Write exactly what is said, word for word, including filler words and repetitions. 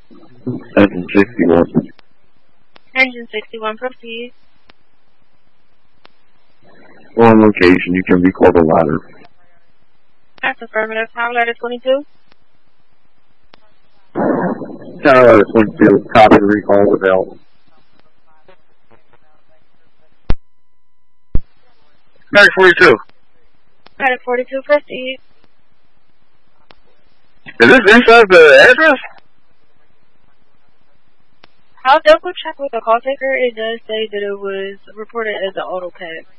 Engine sixty-one. Engine sixty-one, proceed. On location, you can recall the ladder. That's affirmative. Tower ladder twenty-two. Tower ladder twenty-two, copy the recall without. Medic forty-two. Medic forty-two, proceed. Is this inside the address? I'll double check with the call taker. It does say that it was reported as an auto pack.